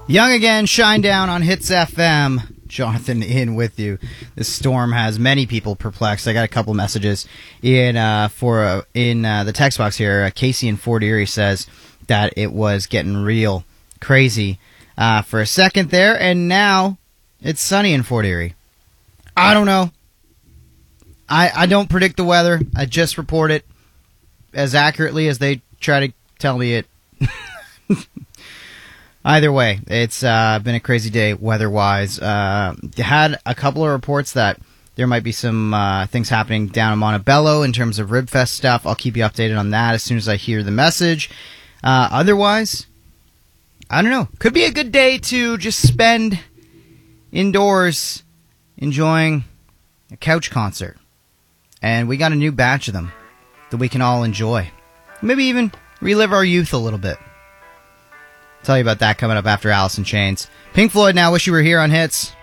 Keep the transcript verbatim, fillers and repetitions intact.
Young again, Shine Down on Hits F M. Jonathan in with you. This storm has many people perplexed. I got a couple messages in uh, for uh, in uh, the text box here. Uh, Casey in Fort Erie says that it was getting real crazy uh, for a second there, and now it's sunny in Fort Erie. I don't know. I I don't predict the weather. I just report it as accurately as they try to tell me it. Either way, it's uh, been a crazy day weather-wise. Uh, had a couple of reports that there might be some uh, things happening down in Montebello in terms of Ribfest stuff. I'll keep you updated on that as soon as I hear the message. Uh, otherwise, I don't know. Could be a good day to just spend indoors enjoying a couch concert. And we got a new batch of them that we can all enjoy. Maybe even relive our youth a little bit. Tell you about that coming up after Alice in Chains. Pink Floyd now, Wish You Were Here on Hits.